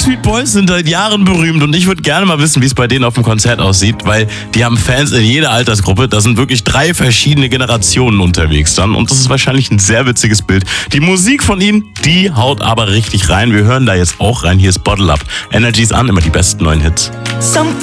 Backstreet Boys sind seit Jahren berühmt und ich würde gerne mal wissen, wie es bei denen auf dem Konzert aussieht, weil die haben Fans in jeder Altersgruppe. Da sind wirklich 3 verschiedene Generationen unterwegs dann und das ist wahrscheinlich ein sehr witziges Bild. Die Musik von ihnen, die haut aber richtig rein. Wir hören da jetzt auch rein. Hier ist Bottle Up. Energy's an, immer die besten neuen Hits. Something